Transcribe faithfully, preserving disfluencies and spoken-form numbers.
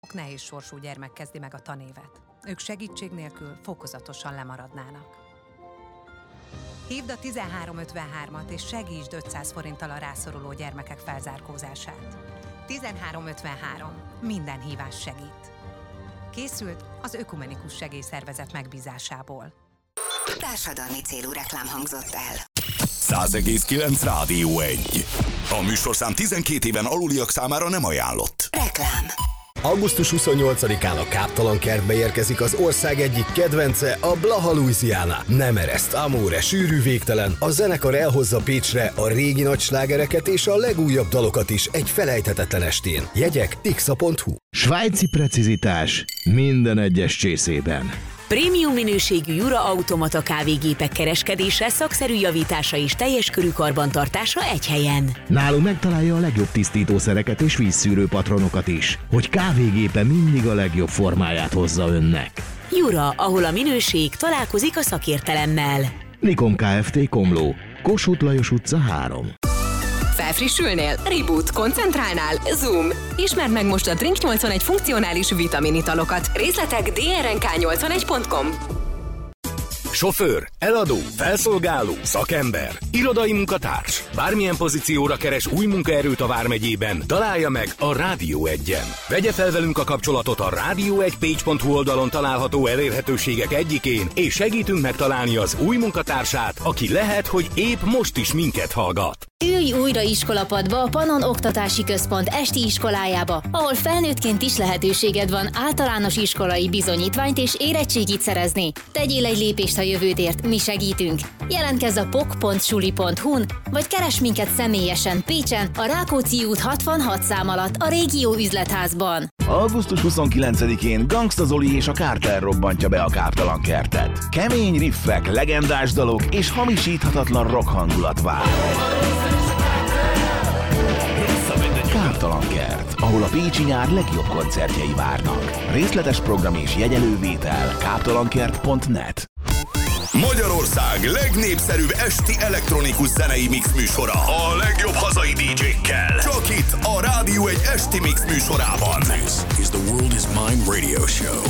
Nehéz sorsú gyermek kezdi meg a tanévet. Ők segítség nélkül fokozatosan lemaradnának. Hívd a tizenhárom ötvenhármat és segítsd ötszáz forinttal a rászoruló gyermekek felzárkózását. tizenhárom ötvenhárom. Minden hívás segít. Készült az Ökumenikus Segélyszervezet megbízásából. Társadalmi célú reklám hangzott el. száz egész kilenc Rádió egy. A műsorszám tizenkét éven aluliak számára nem ajánlott. Reklám. augusztus huszonnyolcadikán a Káptalan Kertbe érkezik az ország egyik kedvence, a Blaha Louisiana. Nem ereszt, amore, sűrű, végtelen. A zenekar elhozza Pécsre a régi nagy slágereket és a legújabb dalokat is egy felejthetetlen estén. Jegyek tixa pont hu. Svájci precizitás minden egyes csészében. Prémium minőségű Jura automata kávégépek kereskedése, szakszerű javítása és teljes körű karbantartása egy helyen. Nálunk megtalálja a legjobb tisztítószereket és vízszűrő patronokat is, hogy kávégépe mindig a legjobb formáját hozza önnek. Jura, ahol a minőség találkozik a szakértelemmel. Nikom Kft. Komló, Kossuth Lajos utca három. Felfrissülnél? Reboot. Koncentrálnál? Zoom. Ismerd meg most a Drink nyolcvanegy funkcionális vitaminitalokat. Részletek dé er en ká nyolcvanegy pont com. Sofőr, eladó, felszolgáló, szakember, irodai munkatárs. Bármilyen pozícióra keres új munkaerőt a Vármegyében, találja meg a Rádió egyen. Vegye fel velünk a kapcsolatot a rádió egy page pont hu oldalon található elérhetőségek egyikén, és segítünk megtalálni az új munkatársát, aki lehet, hogy épp most is minket hallgat. Ülj újra iskolapadba a Pannon Oktatási Központ esti iskolájába, ahol felnőttként is lehetőséged van általános iskolai bizonyítványt és érettségit szerezni. Tegyél egy lépést a jövődért, mi segítünk. Jelentkezz a pok pont suli pont hu-n, vagy keres minket személyesen Pécsen, a Rákóczi út hatvanhat szám alatt a Régió üzletházban. augusztus huszonkilencedikén Gangsta Zoli és a Carter robbantja be a Káptalan Kertet. Kemény riffek, legendás dalok és hamisíthatatlan rock hangulat vár. Káptalan Kert, ahol a pécsi nyár legjobb koncertjei várnak. Részletes program és jegyelővétel káptalankert pont net. Magyarország legnépszerűbb esti elektronikus zenei mix műsora a legjobb hazai dé dzsékkel. Csak itt a Rádió egy esti mix műsorában. This is the World is Mine radio show.